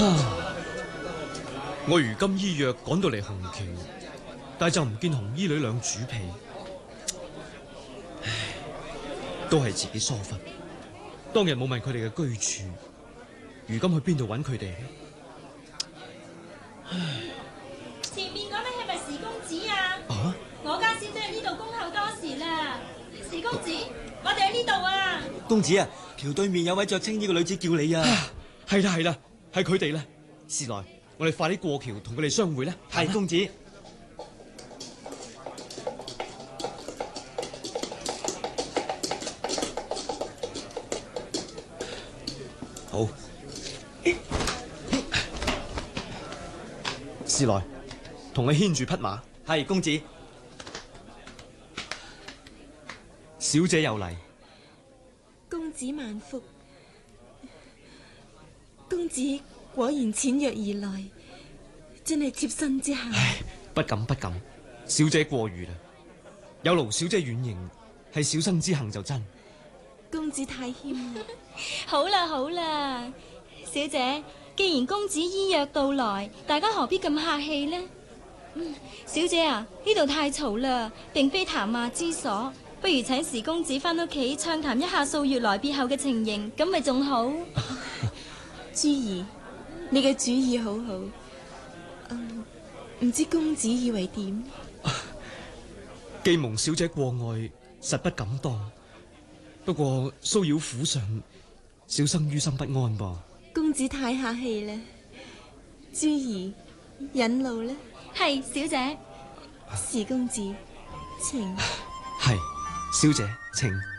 我如今醫藥趕到嚟紅旗，但就唔見紅衣女兩主婢，唉，都係自己疏忽。當日冇問佢哋嘅居處，如今去邊度揾佢哋？ 前面嗰位係咪時公子啊？ 啊！ 我家小姐喺呢度恭候多時啦。時公子，我哋喺呢度啊。 公子啊，橋對面有位着青衣嘅女子叫你啊。 係啦係啦，係佢哋啦。時來，我哋快啲過橋同佢哋相會啦。 係公子。 好，時來，同佢牽住匹馬。 係公子。 小姐有禮。 公子萬福。公子果然淺約而來，真係貼身之幸。 唉，不敢不敢，小姐過譽啦。有勞小姐遠迎，係小生之幸就真。 公子太謙啦。 好啦好啦，小姐，既然公子依約到來，大家何必咁客氣呢？小姐啊，呢度太嘈啦，並非談話之所，不如請時公子翻屋企暢談一下數月來別後嘅情形，咁咪仲好。 珠兒，你嘅主意好好。唔知公子以為點？ 既蒙小姐過愛，實不敢當。不過騷擾府上，小生於心不安噃。 公子太客氣啦，珠兒引路啦。 係小姐。 時公子，請。 係小姐，請。